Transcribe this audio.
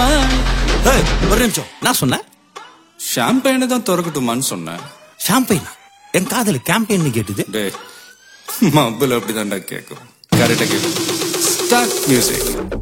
ஏய், ஒரு நிமிஷம், நான் சொன்னேன் ஷாம்பெயினை தான் திறக்கட்டுமான்னு சொன்னேன். ஷாம்பெயினா? என் காதல கேம்பெயின் கேட்டுது. டே மబ్బுல அப்படிதான்டா கேட்கும். கரெக்டா கேட்கும். Start music.